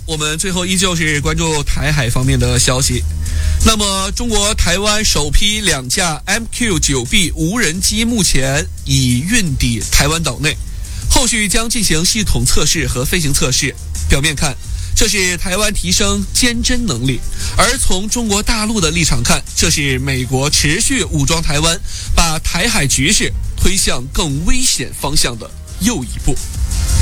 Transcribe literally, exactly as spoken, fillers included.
我们最后依旧是关注台海方面的消息。那么，中国台湾首批两架 M Q 九 B 无人机目前已运抵台湾岛内，后续将进行系统测试和飞行测试。表面看，这是台湾提升监侦能力，而从中国大陆的立场看，这是美国持续武装台湾，把台海局势推向更危险方向的又一步。